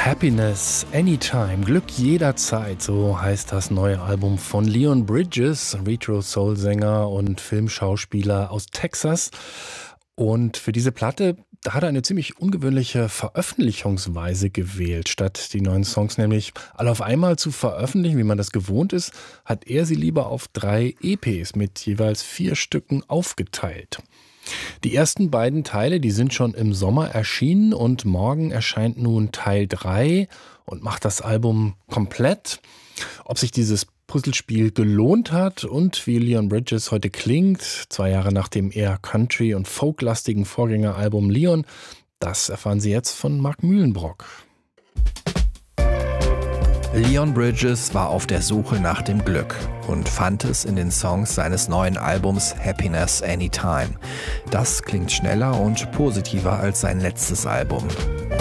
Happiness Anytime, Glück jederzeit, so heißt das neue Album von Leon Bridges, Retro-Soul-Sänger und Filmschauspieler aus Texas. Und für diese Platte, da hat er eine ziemlich ungewöhnliche Veröffentlichungsweise gewählt. Statt die neuen Songs nämlich alle auf einmal zu veröffentlichen, wie man das gewohnt ist, hat er sie lieber auf 3 EPs mit jeweils 4 Stücken aufgeteilt. Die ersten beiden Teile, die sind schon im Sommer erschienen und morgen erscheint nun Teil 3 und macht das Album komplett. Ob sich dieses Puzzlespiel gelohnt hat und wie Leon Bridges heute klingt, 2 Jahre nach dem eher Country- und folklastigen Vorgängeralbum Leon, das erfahren Sie jetzt von Mark Mühlenbrock. Leon Bridges war auf der Suche nach dem Glück und fand es in den Songs seines neuen Albums Happiness Anytime. Das klingt schneller und positiver als sein letztes Album.